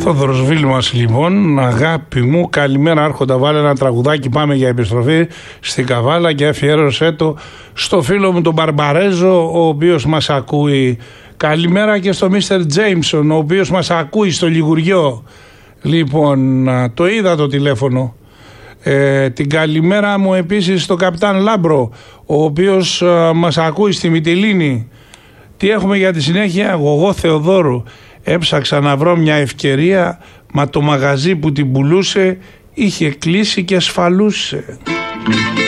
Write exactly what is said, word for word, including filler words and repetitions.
Θόδωρος Βίλμας λοιπόν, αγάπη μου, καλημέρα Άρχοντα, βάλε ένα τραγουδάκι, πάμε για επιστροφή στην Καβάλα και αφιέρωσέ το στο φίλο μου τον Μπαρμπαρέζο, ο οποίος μας ακούει. Καλημέρα και στο μίστερ Τζέιμσον, ο οποίος μας ακούει στο Λιγουριό. Λοιπόν, το είδα το τηλέφωνο. Ε, την καλημέρα μου επίσης στον Καπιτάν Λάμπρο, ο οποίος ε, μας ακούει στη Μυτιλήνη. Τι έχουμε για τη συνέχεια? Εγώ Θεοδόρου έψαξα να βρω μια ευκαιρία, μα το μαγαζί που την πουλούσε είχε κλείσει και ασφαλούσε.